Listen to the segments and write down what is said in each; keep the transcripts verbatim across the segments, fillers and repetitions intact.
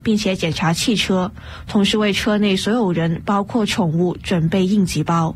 并且检查汽车，同时为车内所有人，包括宠物，准备应急包。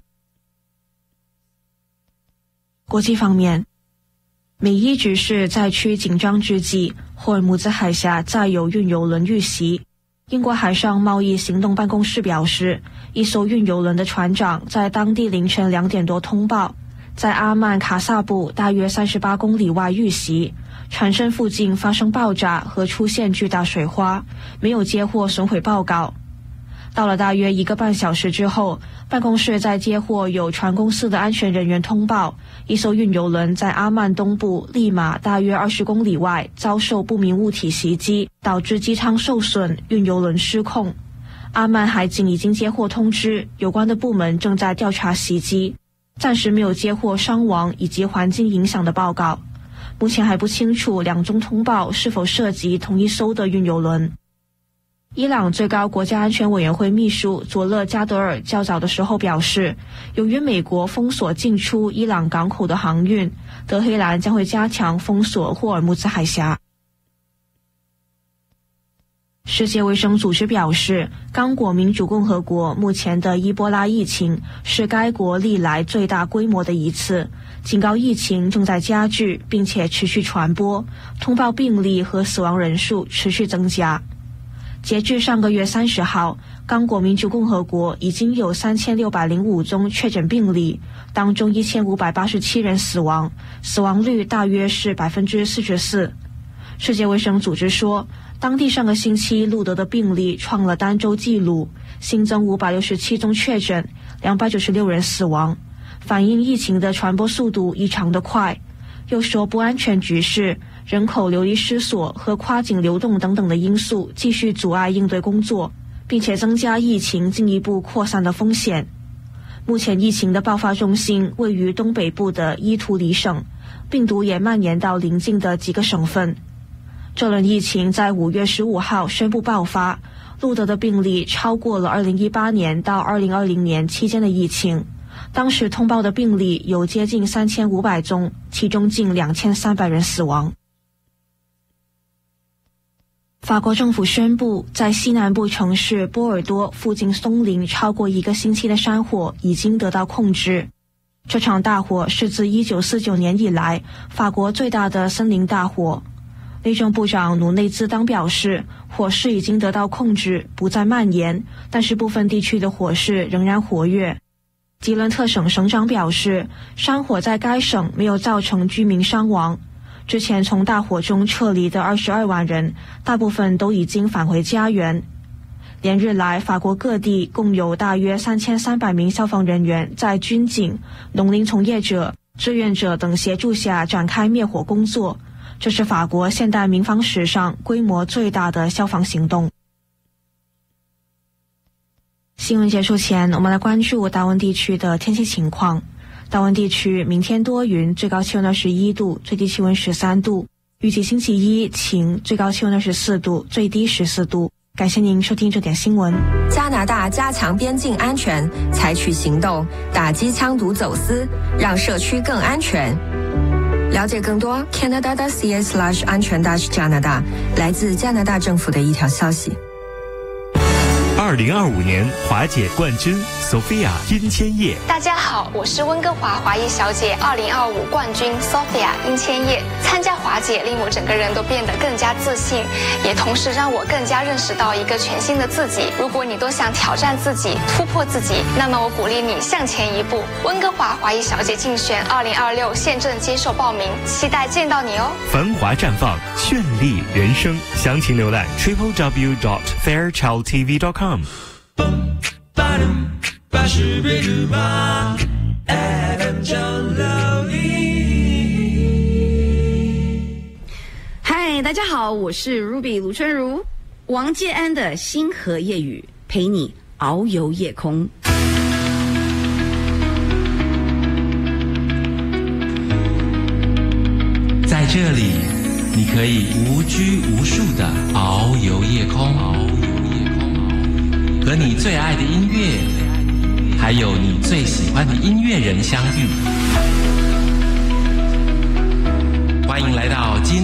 国际方面，美伊局势再趋紧张之际，霍尔木兹海峡再有运油轮遇袭。英国海上贸易行动办公室表示，一艘运油轮的船长在当地凌晨两点多通报，在阿曼卡萨布大约三十八公里外遇袭，船身附近发生爆炸和出现巨大水花，没有接获损毁报告。到了大约一个半小时之后，办公室在接获有船公司的安全人员通报，一艘运油轮在阿曼东部利马大约二十公里外遭受不明物体袭击，导致机舱受损，运油轮失控。阿曼海警已经接获通知，有关的部门正在调查袭击，暂时没有接获伤亡以及环境影响的报告。目前还不清楚两宗通报是否涉及同一艘的运油轮。伊朗最高国家安全委员会秘书佐勒加德尔较早的时候表示，由于美国封锁进出伊朗港口的航运，德黑兰将会加强封锁霍尔木兹海峡。世界卫生组织表示，刚果民主共和国目前的伊波拉疫情是该国历来最大规模的一次，警告疫情正在加剧并且持续传播，通报病例和死亡人数持续增加。截至上个月三十号，刚果民主共和国已经有三千六百零五宗确诊病例，当中一千五百八十七人死亡，死亡率大约是百分之四十四。世界卫生组织说，当地上个星期录得的病例创了单周纪录，新增五百六十七宗确诊，两百九十六人死亡，反映疫情的传播速度异常的快。又说不安全局势、人口流离失所和跨境流动等等的因素继续阻碍应对工作，并且增加疫情进一步扩散的风险。目前疫情的爆发中心位于东北部的伊图里省，病毒也蔓延到邻近的几个省份。这轮疫情在五月十五号宣布爆发，录得的病例超过了二零一八年到二零二零年期间的疫情。当时通报的病例有接近三千五百宗，其中近两千三百人死亡。法国政府宣布，在西南部城市波尔多附近松林超过一个星期的山火已经得到控制。这场大火是自一九四九年以来法国最大的森林大火。内政部长努内兹当表示，火势已经得到控制，不再蔓延，但是部分地区的火势仍然活跃。吉伦特省省长表示，山火在该省没有造成居民伤亡。之前从大火中撤离的二十二万人，大部分都已经返回家园。连日来，法国各地共有大约三千三百名消防人员在军警、农林从业者、志愿者等协助下展开灭火工作。这是法国现代民防史上规模最大的消防行动。新闻结束前，我们来关注达文地区的天气情况。达文地区明天多云，最高气温二十一度，最低气温十三度。预计星期一晴，最高气温二十四度，最低十四度。感谢您收听这点新闻。 加拿大加强边境安全，采取行动打击枪毒走私，让社区更安全。了解更多 Canada.ca slash 安全 dash 加拿大，来自加拿大政府的一条消息。 二零二五年华姐冠军 Sophia 殷千叶。 大家好，我是温哥华华裔小姐二零二五冠军 Sophia 殷千叶。参加华姐令我整个人都变得更加自信，也同时让我更加认识到一个全新的自己。如果你都想挑战自己、突破自己，那么我鼓励你向前一步。温哥华华裔小姐竞选二零二六现正接受报名，期待见到你哦。 繁华绽放，绚丽人生，详情浏览 triple w dot fairchild t v dot com。 嗨，大家好，我是 Ruby 卢春如。王介安的星河夜雨，陪你遨游夜空。 在这里，你可以无拘无束地遨游夜空，和你最爱的音乐，还有你最喜欢的音乐人相遇。欢迎来到今